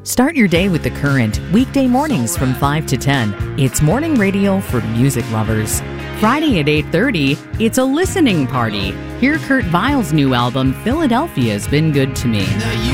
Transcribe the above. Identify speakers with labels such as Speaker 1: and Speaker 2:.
Speaker 1: Start your day with The Current, weekday mornings from 5 to 10. It's morning radio for music lovers. Friday at 8:30, it's a listening party. Hear Kurt Vile's new album, Philadelphia's Been Good to Me.